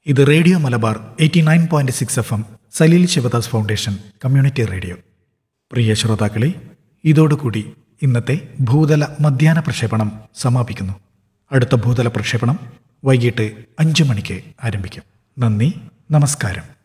ഇത് radio Malabar 89.6 FM, Saleel Sivadas foundation community radio. പ്രിയ ശ്രോതാക്കളെ, ഇതോടുകൂടി ഇന്നത്തെ ഭൂതല മധ്യാഹ്ന പ്രക്ഷേപണം സമാപിക്കുന്നു. അടുത്ത ഭൂതല പ്രക്ഷേപണം വൈകിട്ട് 5 മണിക്ക് ആരംഭിക്കും. നന്ദി, നമസ്കാരം.